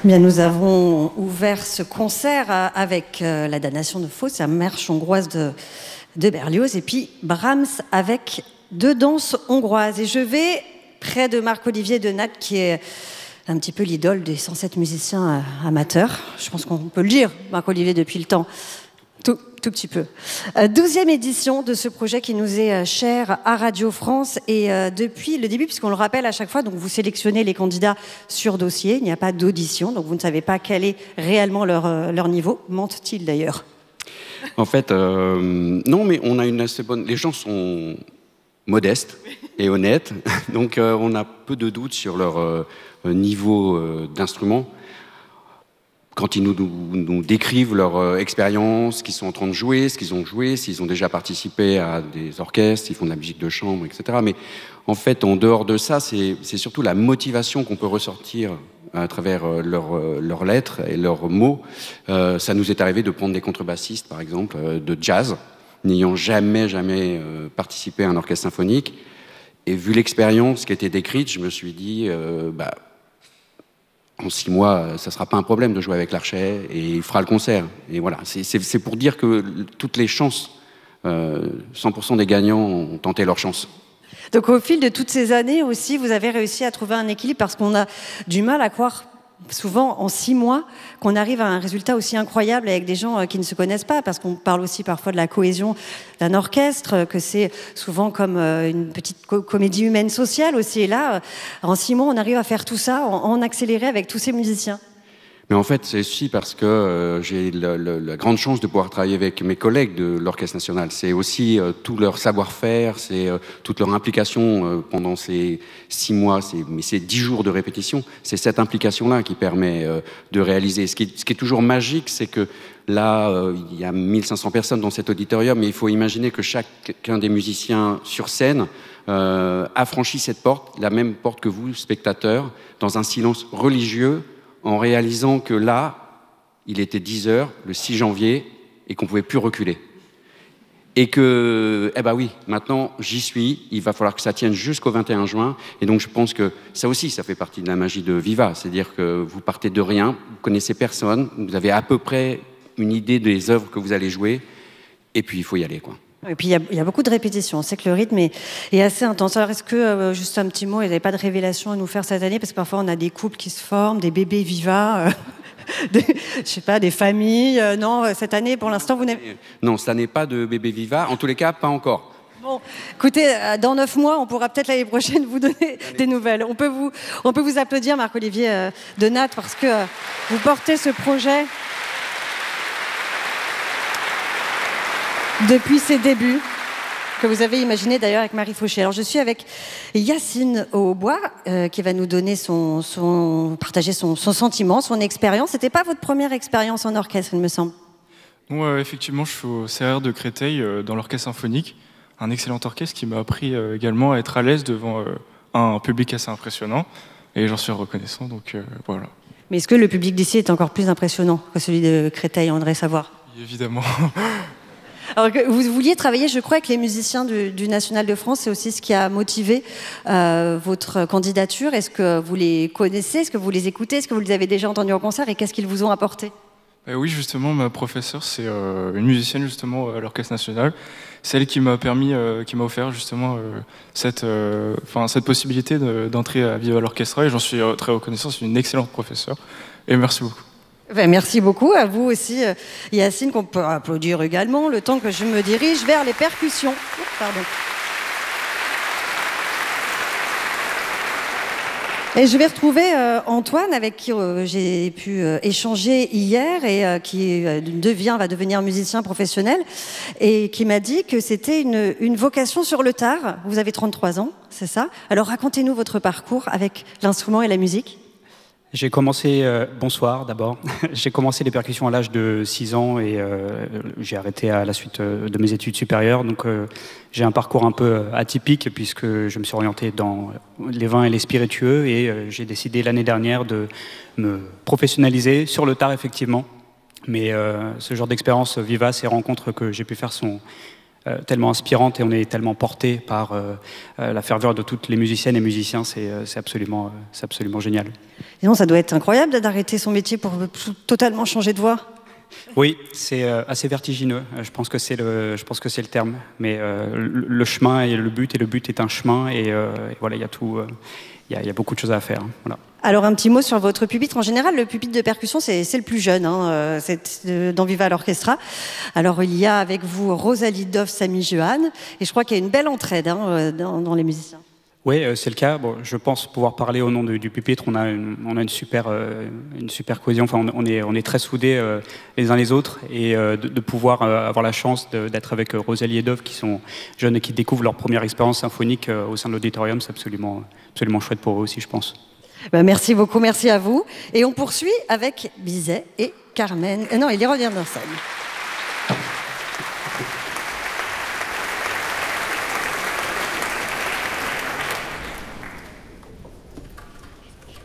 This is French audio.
Bien, nous avons ouvert ce concert avec la damnation de Faust, la marche hongroise de Berlioz, et puis Brahms avec deux danses hongroises. Et je vais près de Marc-Olivier Denat, qui est un petit peu l'idole des 107 musiciens amateurs. Je pense qu'on peut le dire, Marc-Olivier, depuis le temps. Tout petit peu. 12e édition de ce projet qui nous est cher à Radio France et depuis le début, puisqu'on le rappelle à chaque fois, donc vous sélectionnez les candidats sur dossier, il n'y a pas d'audition, donc vous ne savez pas quel est réellement leur niveau. Mentent-ils d'ailleurs? En fait, non, mais on a une assez bonne... Les gens sont modestes et honnêtes, donc on a peu de doutes sur leur niveau d'instrument. Quand ils nous décrivent leur expérience, ce qu'ils sont en train de jouer, ce qu'ils ont joué, s'ils ont déjà participé à des orchestres, s'ils font de la musique de chambre, etc. Mais en fait, en dehors de ça, c'est surtout la motivation qu'on peut ressortir à travers leurs lettres et leurs mots. Ça nous est arrivé de prendre des contrebassistes, par exemple, de jazz, n'ayant jamais participé à un orchestre symphonique. Et vu l'expérience qui était décrite, je me suis dit... en 6 mois, ça ne sera pas un problème de jouer avec l'Archet et il fera le concert. Et voilà, c'est pour dire que toutes les chances, 100% des gagnants ont tenté leur chance. Donc au fil de toutes ces années aussi, vous avez réussi à trouver un équilibre parce qu'on a du mal à croire souvent en 6 mois qu'on arrive à un résultat aussi incroyable avec des gens qui ne se connaissent pas, parce qu'on parle aussi parfois de la cohésion d'un orchestre, que c'est souvent comme une petite comédie humaine sociale aussi. Et là, en 6 mois, on arrive à faire tout ça en accéléré avec tous ces musiciens. Mais en fait, c'est aussi parce que j'ai la grande chance de pouvoir travailler avec mes collègues de l'Orchestre National. C'est aussi tout leur savoir-faire, c'est toute leur implication pendant ces 6 mois, ces 10 jours de répétition. C'est cette implication-là qui permet de réaliser. Ce qui est toujours magique, c'est que là, il y a 1500 personnes dans cet auditorium, mais il faut imaginer que chacun des musiciens sur scène a franchi cette porte, la même porte que vous, spectateurs, dans un silence religieux, en réalisant que là, il était 10h, le 6 janvier, et qu'on ne pouvait plus reculer. Et que, oui, maintenant, j'y suis, il va falloir que ça tienne jusqu'au 21 juin, et donc je pense que ça aussi, ça fait partie de la magie de Viva, c'est-à-dire que vous partez de rien, vous connaissez personne, vous avez à peu près une idée des œuvres que vous allez jouer, et puis il faut y aller, quoi. Et puis il y a beaucoup de répétitions. On sait que le rythme est assez intense. Alors est-ce que, juste un petit mot, il n'y avait pas de révélation à nous faire cette année? Parce que parfois on a des couples qui se forment, des bébés Viva, des familles. Non, cette année, pour l'instant, vous n'avez... Non, ça n'est pas de bébé Viva. En tous les cas, pas encore. Bon, écoutez, dans 9 mois, on pourra peut-être l'année prochaine vous donner des nouvelles. On peut vous applaudir, Marc-Olivier Denat, parce que vous portez ce projet depuis ses débuts, que vous avez imaginé d'ailleurs avec Marie Fauché. Alors je suis avec Yacine Aubois, qui va nous donner partager son sentiment, son expérience. C'était pas votre première expérience en orchestre, il me semble. Non, effectivement, je suis au CRR de Créteil, dans l'orchestre symphonique, un excellent orchestre qui m'a appris également à être à l'aise devant un public assez impressionnant, et j'en suis reconnaissant, donc voilà. Mais est-ce que le public d'ici est encore plus impressionnant que celui de Créteil, on voudrait savoir? Évidemment. Alors que vous vouliez travailler, je crois, avec les musiciens du National de France. C'est aussi ce qui a motivé votre candidature. Est-ce que vous les connaissez? Est-ce que vous les écoutez? Est-ce que vous les avez déjà entendus en concert? Et qu'est-ce qu'ils vous ont apporté? Oui, justement, ma professeure, c'est une musicienne justement à l'Orchestre National. Celle qui m'a offert justement cette possibilité d'entrer à Viva l'Orchestra. Et j'en suis très reconnaissant. C'est une excellente professeure. Et merci beaucoup. Merci beaucoup, à vous aussi, Yacine, qu'on peut applaudir également, le temps que je me dirige vers les percussions. Pardon. Et je vais retrouver Antoine, avec qui j'ai pu échanger hier et qui va devenir musicien professionnel, et qui m'a dit que c'était une vocation sur le tard. Vous avez 33 ans, c'est ça? Alors racontez-nous votre parcours avec l'instrument et la musique. J'ai commencé, bonsoir d'abord, j'ai commencé les percussions à l'âge de 6 ans et j'ai arrêté à la suite de mes études supérieures. Donc j'ai un parcours un peu atypique puisque je me suis orienté dans les vins et les spiritueux et j'ai décidé l'année dernière de me professionnaliser sur le tard effectivement. Mais ce genre d'expérience vivace et rencontres que j'ai pu faire sont tellement inspirante et on est tellement porté par la ferveur de toutes les musiciennes et musiciens, c'est absolument génial. Et non, ça doit être incroyable d'arrêter son métier pour totalement changer de voix. Oui, c'est assez vertigineux. Je pense que c'est le terme. Mais le chemin est le but est un chemin et voilà, il y a tout, il y a beaucoup de choses à faire. Voilà. Alors un petit mot sur votre pupitre. En général, le pupitre de percussion, c'est le plus jeune dans Viva l'Orchestra. Alors il y a avec vous Rosalie Doff, Samy Jehan, et je crois qu'il y a une belle entraide dans les musiciens. Oui, c'est le cas. Bon, je pense pouvoir parler au nom du pupitre. On a une super cohésion. Enfin, on est très soudés les uns les autres et de pouvoir avoir la chance d'être avec Rosalie et Dove, qui sont jeunes et qui découvrent leur première expérience symphonique au sein de l'auditorium. C'est absolument chouette pour eux aussi, je pense. Ben, merci beaucoup, merci à vous. Et on poursuit avec Bizet et Carmen. Non, il y revient dans la salle.